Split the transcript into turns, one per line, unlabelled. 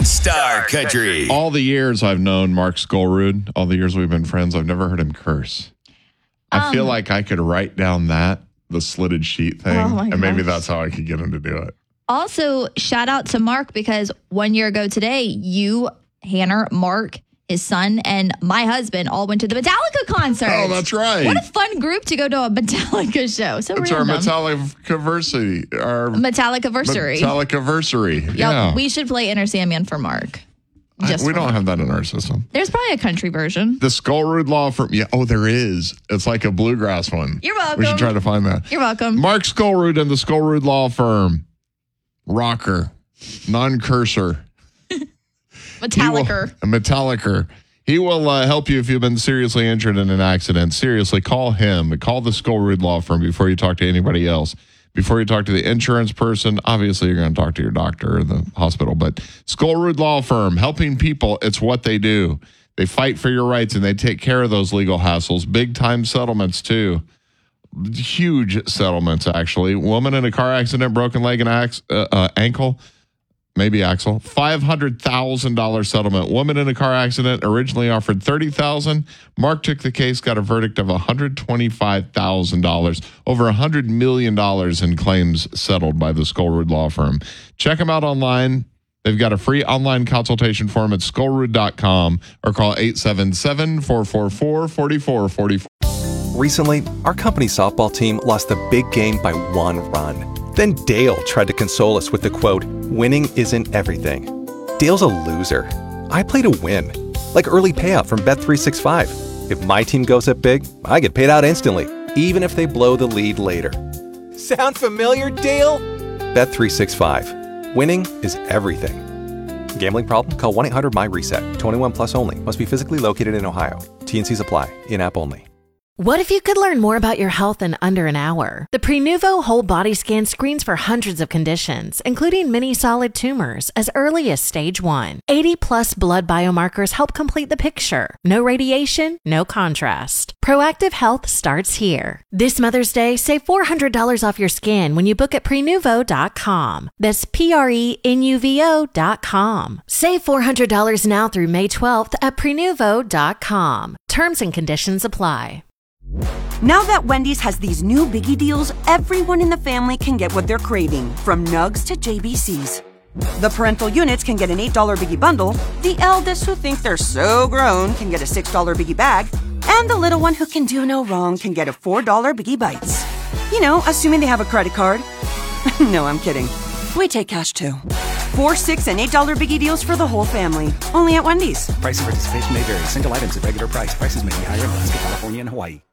Star Country.
All the years I've known Mark Skolrud, all the years we've been friends, I've never heard him curse. I feel like I could write down the slitted sheet thing, and maybe that's how I could get him to do it.
Also, shout out to Mark because 1 year ago today, you, Hannah, Mark, his son, and my husband all went to the Metallica concert.
Oh, that's right.
What a fun group to go to a Metallica show. So
it's
random.
our Metallica-versary. Metallica-versary. Yeah.
We should play Enter Sandman for Mark.
We don't have that in our system.
There's probably a country version.
The Skolrud Law Firm. Yeah. Oh, there is. It's like a bluegrass one.
You're welcome.
We should try to find that.
You're welcome.
Mark Skolrud and the Skolrud Law Firm. Rocker. Non-cursor. Metallica. He will help you if you've been seriously injured in an accident. Seriously, call him. Call the Skolrud Law Firm before you talk to anybody else. Before you talk to the insurance person, obviously you're going to talk to your doctor or the hospital. But Skolrud Law Firm, helping people, it's what they do. They fight for your rights and they take care of those legal hassles. Big time settlements too. Huge settlements, actually. Woman in a car accident, broken leg and ankle. Maybe axle. $500,000 settlement. Woman in a car accident originally offered $30,000. Mark took the case, got a verdict of $125,000. Over $100 million in claims settled by the Skolrud Law Firm. Check them out online. They've got a free online consultation form at skolrud.com or call 877-444-4444.
Recently, our company softball team lost the big game by 1 run. Then Dale tried to console us with the quote, "Winning isn't everything." Dale's a loser. I play to win. Like early payout from Bet365. If my team goes up big, I get paid out instantly, even if they blow the lead later. Sound familiar, Dale? Bet365. Winning is everything. Gambling problem? Call 1-800-MY-RESET. 21 plus only. Must be physically located in Ohio. T&Cs apply. In-app only.
What if you could learn more about your health in under an hour? The Prenuvo Whole Body Scan screens for hundreds of conditions, including many solid tumors, as early as stage 1. 80-plus blood biomarkers help complete the picture. No radiation, no contrast. Proactive health starts here. This Mother's Day, save $400 off your scan when you book at Prenuvo.com. That's Prenuvo.com. Save $400 now through May 12th at Prenuvo.com. Terms and conditions apply.
Now that Wendy's has these new biggie deals, everyone in the family can get what they're craving, from nugs to JBCs. The parental units can get an $8 biggie bundle, the eldest who think they're so grown can get a $6 biggie bag, and the little one who can do no wrong can get a $4 biggie bites. You know, assuming they have a credit card. No, I'm kidding. We take cash too. $4, $6, and $8 biggie deals for the whole family. Only at Wendy's.
Price and participation may vary. Single items at regular price. Prices may be higher in Alaska, California, and Hawaii.